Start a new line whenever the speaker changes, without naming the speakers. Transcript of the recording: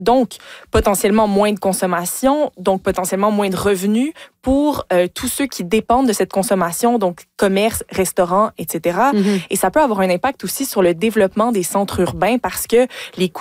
Donc, potentiellement moins de consommation, donc potentiellement moins de revenus pour tous ceux qui dépendent de cette consommation, donc commerce, restaurants, etc. Et ça peut avoir un impact aussi sur le développement des centres urbains parce que les coûts